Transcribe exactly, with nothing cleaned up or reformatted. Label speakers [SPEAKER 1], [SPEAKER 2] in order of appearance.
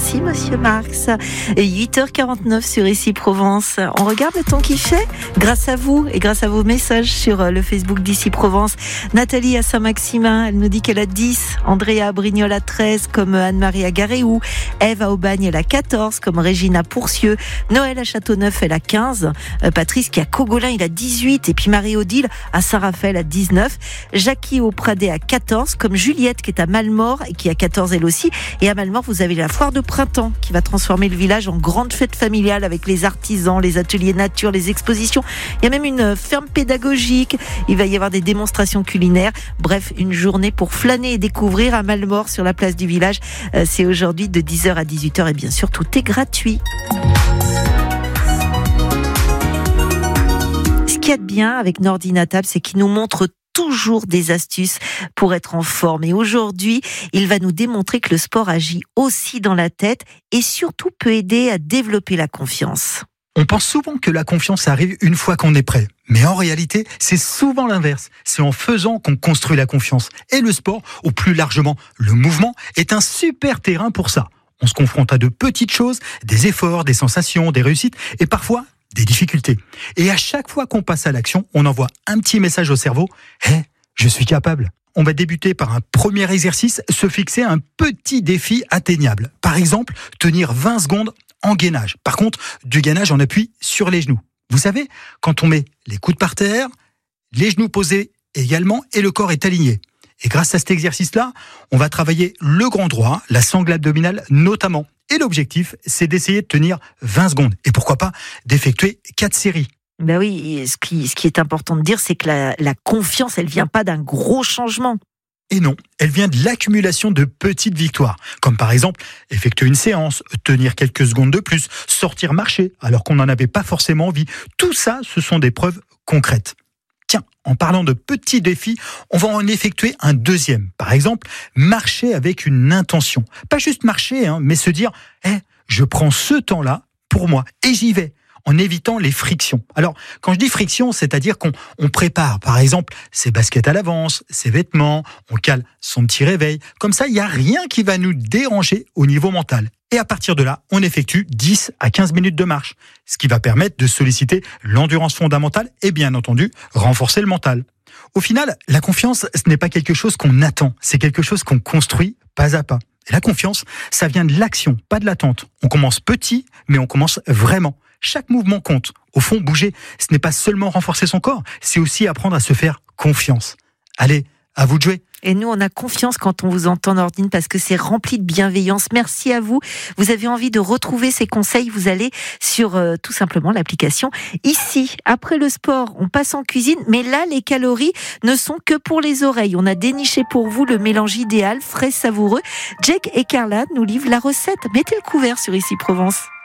[SPEAKER 1] Merci Monsieur Marx. Et huit heures quarante-neuf sur Ici Provence. On regarde le temps qu'il fait grâce à vous et grâce à vos messages sur le Facebook d'Ici Provence. Nathalie à Saint-Maximin, elle nous dit qu'elle a dix. Andrea à Brignoles à treize, comme Anne-Marie à Garéou. Ève à Aubagne, elle a quatorze, comme Régine à Pourcieux. Noël à Châteauneuf, elle a quinze. Euh, Patrice qui est à Cogolin, il a dix-huit. Et puis Marie-Odile à Saint-Raphaël à dix-neuf. Jackie au Pradet à quatorze, comme Juliette qui est à Malmort et qui a quatorze elle aussi. Et à Malmort, vous avez la foire de printemps qui va transformer le village en grande fête familiale avec les artisans, les ateliers nature, les expositions. Il y a même une ferme pédagogique. Il va y avoir des démonstrations culinaires. Bref, une journée pour flâner et découvrir à Malmort sur la place du village. Euh, c'est aujourd'hui de dix heures à dix-huit heures et bien sûr, tout est gratuit. Ce qu'il y a de bien avec Nordinatable, c'est qu'il nous montre toujours des astuces pour être en forme. Et aujourd'hui, il va nous démontrer que le sport agit aussi dans la tête et surtout peut aider à développer la confiance.
[SPEAKER 2] On pense souvent que la confiance arrive une fois qu'on est prêt. Mais en réalité, c'est souvent l'inverse. C'est en faisant qu'on construit la confiance. Et le sport, ou plus largement le mouvement, est un super terrain pour ça. On se confronte à de petites choses, des efforts, des sensations, des réussites et parfois des difficultés. Et à chaque fois qu'on passe à l'action, on envoie un petit message au cerveau. « Hé, hey, je suis capable !» On va débuter par un premier exercice, se fixer un petit défi atteignable. Par exemple, tenir vingt secondes en gainage. Par contre, du gainage en appui sur les genoux. Vous savez, quand on met les coudes par terre, les genoux posés également et le corps est aligné. Et grâce à cet exercice-là, on va travailler le grand droit, la sangle abdominale notamment. Et l'objectif, c'est d'essayer de tenir vingt secondes. Et pourquoi pas d'effectuer quatre séries.
[SPEAKER 1] Ben oui, ce qui, ce qui est important de dire, c'est que la, la confiance, elle vient pas d'un gros changement.
[SPEAKER 2] Et non, elle vient de l'accumulation de petites victoires. Comme par exemple, effectuer une séance, tenir quelques secondes de plus, sortir marcher alors qu'on n'en avait pas forcément envie. Tout ça, ce sont des preuves concrètes. Tiens, en parlant de petits défis, on va en effectuer un deuxième. Par exemple, marcher avec une intention. Pas juste marcher, hein, mais se dire hey, « je prends ce temps-là pour moi et j'y vais ». En évitant les frictions. Alors, quand je dis friction, c'est-à-dire qu'on on prépare, par exemple, ses baskets à l'avance, ses vêtements, on cale son petit réveil. Comme ça, il n'y a rien qui va nous déranger au niveau mental. Et à partir de là, on effectue dix à quinze minutes de marche, ce qui va permettre de solliciter l'endurance fondamentale et bien entendu, renforcer le mental. Au final, la confiance, ce n'est pas quelque chose qu'on attend, c'est quelque chose qu'on construit pas à pas. Et la confiance, ça vient de l'action, pas de l'attente. On commence petit, mais on commence vraiment. Chaque mouvement compte. Au fond, bouger, ce n'est pas seulement renforcer son corps, c'est aussi apprendre à se faire confiance. Allez, à vous de jouer.
[SPEAKER 1] Et nous, on a confiance quand on vous entend, Nordine, parce que c'est rempli de bienveillance. Merci à vous. Vous avez envie de retrouver ces conseils, vous allez sur euh, tout simplement l'application Ici. Après le sport, on passe en cuisine, mais là, les calories ne sont que pour les oreilles. On a déniché pour vous le mélange idéal, frais, savoureux. Jake et Carla nous livrent la recette. Mettez le couvert sur Ici Provence.